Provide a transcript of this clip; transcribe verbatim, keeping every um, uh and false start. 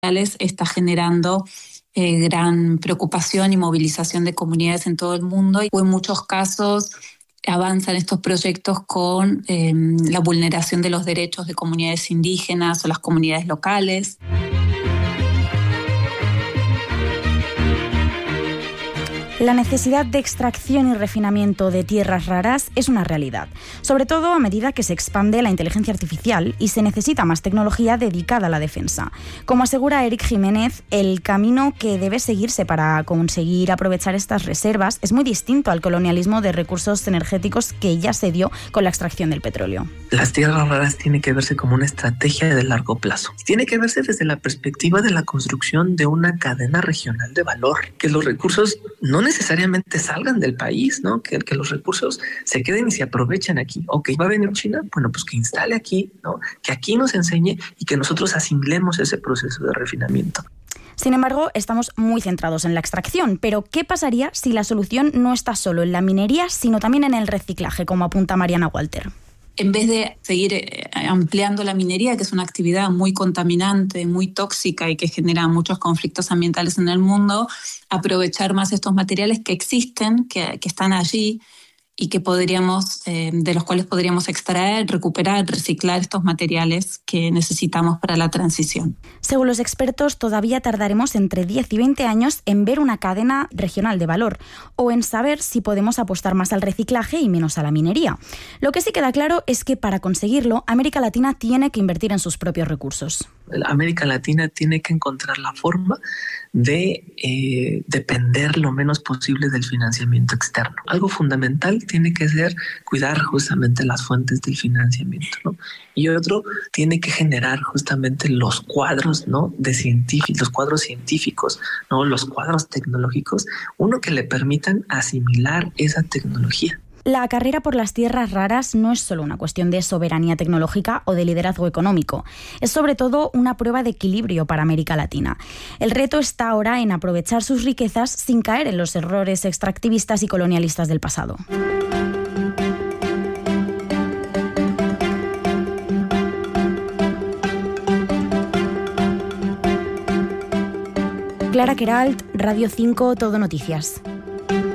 está generando eh, gran preocupación y movilización de comunidades en todo el mundo, y en muchos casos avanzan estos proyectos con eh, la vulneración de los derechos de comunidades indígenas o las comunidades locales. La necesidad de extracción y refinamiento de tierras raras es una realidad, sobre todo a medida que se expande la inteligencia artificial y se necesita más tecnología dedicada a la defensa. Como asegura Eric Jiménez, el camino que debe seguirse para conseguir aprovechar estas reservas es muy distinto al colonialismo de recursos energéticos que ya se dio con la extracción del petróleo. Las tierras raras tienen que verse como una estrategia de largo plazo. Tiene que verse desde la perspectiva de la construcción de una cadena regional de valor, que los recursos no necesariamente salgan del país, ¿no? Que, que los recursos se queden y se aprovechen aquí. Ok, va a venir China, bueno, pues que instale aquí, ¿no? Que aquí nos enseñe y que nosotros asimilemos ese proceso de refinamiento. Sin embargo, estamos muy centrados en la extracción, pero ¿qué pasaría si la solución no está solo en la minería, sino también en el reciclaje, como apunta Mariana Walter? En vez de seguir ampliando la minería, que es una actividad muy contaminante, muy tóxica y que genera muchos conflictos ambientales en el mundo, aprovechar más estos materiales que existen, que, que están allí y que podríamos, eh, de los cuales podríamos extraer, recuperar, reciclar estos materiales que necesitamos para la transición. Según los expertos, todavía tardaremos entre diez y veinte años en ver una cadena regional de valor o en saber si podemos apostar más al reciclaje y menos a la minería. Lo que sí queda claro es que para conseguirlo, América Latina tiene que invertir en sus propios recursos. América Latina tiene que encontrar la forma de eh, depender lo menos posible del financiamiento externo. Algo fundamental tiene que ser cuidar justamente las fuentes del financiamiento, ¿no? Y otro tiene que generar justamente los cuadros, ¿no? de científicos, los cuadros científicos, ¿no? Los cuadros tecnológicos, uno que le permitan asimilar esa tecnología. La carrera por las tierras raras no es solo una cuestión de soberanía tecnológica o de liderazgo económico. Es sobre todo una prueba de equilibrio para América Latina. El reto está ahora en aprovechar sus riquezas sin caer en los errores extractivistas y colonialistas del pasado. Clara Queralt, Radio cinco, Todo Noticias.